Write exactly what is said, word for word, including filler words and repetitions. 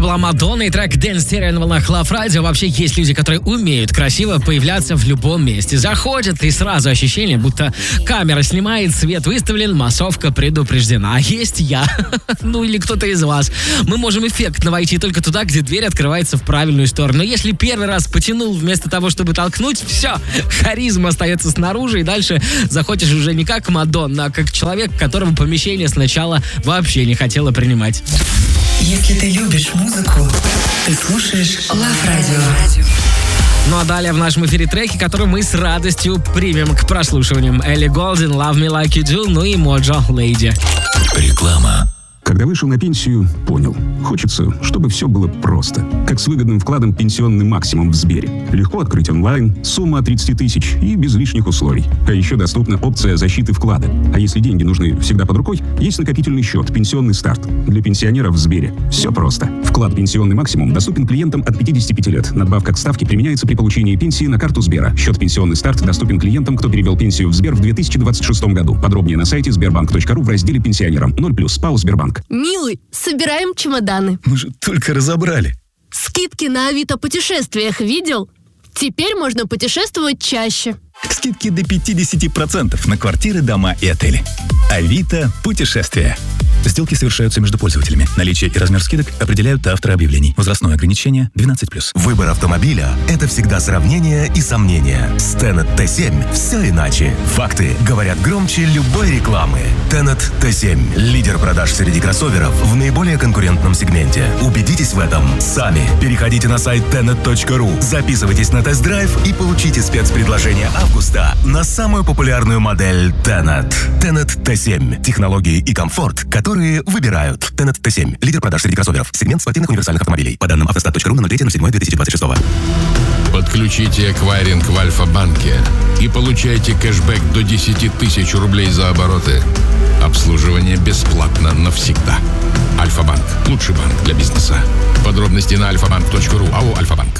была Мадонна и трек Dance Stereo на волнах Love Radio. Вообще есть люди, которые умеют красиво появляться в любом месте. Заходят и сразу ощущение, будто камера снимает, свет выставлен, массовка предупреждена. А есть я, ну или кто-то из вас. Мы можем эффектно войти только туда, где дверь открывается в правильную сторону. Но если первый раз потянул вместо того, чтобы толкнуть, все, харизма остается снаружи, и дальше заходишь уже не как Мадонна, а как человек, которого помещение сначала вообще не хотело принимать. Если ты любишь музыку, ты слушаешь Love Radio. Ну а далее в нашем эфире треки, которые мы с радостью примем к прослушиванию. Элли Голдин, Love Me Like You Do, ну и Моджо, Lady. Реклама. Когда вышел на пенсию, понял. Хочется, чтобы все было просто. Как с выгодным вкладом «Пенсионный максимум» в Сбере. Легко открыть онлайн, сумма от тридцать тысяч и без лишних условий. А еще доступна опция защиты вклада. А если деньги нужны всегда под рукой, есть накопительный счет «Пенсионный старт». Для пенсионеров в Сбере. Все просто. Вклад «Пенсионный максимум» доступен клиентам от пятидесяти пяти лет. Надбавка к ставке применяется при получении пенсии на карту Сбера. Счет «Пенсионный старт» доступен клиентам, кто перевел пенсию в Сбер в две тысячи двадцать шестом году. Подробнее на сайте сбербанк точка ру в разделе «Пенсионерам». ноль плюс ПАО «Сбербанк». Милый, собираем чемоданы. Мы же только разобрали. Скидки на Авито путешествиях видел? Теперь можно путешествовать чаще. Скидки до пятьдесят процентов на квартиры, дома и отели. Авито путешествия. Сделки совершаются между пользователями. Наличие и размер скидок определяют авторы объявлений. Возрастное ограничение двенадцать плюс. Выбор автомобиля – это всегда сравнение и сомнения. С Tenet тэ семь все иначе. Факты говорят громче любой рекламы. Tenet тэ семь – лидер продаж среди кроссоверов в наиболее конкурентном сегменте. Убедитесь в этом сами. Переходите на сайт tenet точка ру, записывайтесь на тест-драйв и получите спецпредложение августа на самую популярную модель Tenet. Tenet тэ семь – технологии и комфорт, которые выбирают. Tenet тэ семь – лидер продаж среди кроссоверов. Сегмент спортивных универсальных автомобилей. По данным автостат точка ру на ноль третьего ноль седьмого две тысячи двадцать шестого. Подключите эквайринг в Альфа-банке и получайте кэшбэк до десять тысяч рублей за обороты. Обслуживание бесплатно навсегда. Альфа-банк. Лучший банк для бизнеса. Подробности на альфа банк точка ру. АО «Альфа-банк».